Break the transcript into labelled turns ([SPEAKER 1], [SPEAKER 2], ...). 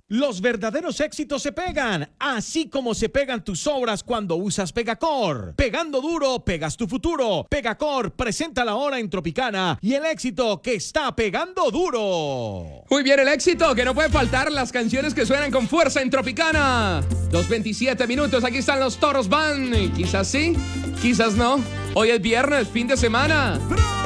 [SPEAKER 1] Los verdaderos éxitos se pegan, así como se pegan tus obras cuando usas Pegacor. Pegando duro, pegas tu futuro. Pegacor presenta la hora en Tropicana y el éxito que está pegando duro.
[SPEAKER 2] Muy bien, el éxito, que no puede faltar, las canciones que suenan con fuerza en Tropicana. 2:27 minutos, aquí están los Toros Van. Quizás sí, quizás no. Hoy es viernes, fin de semana.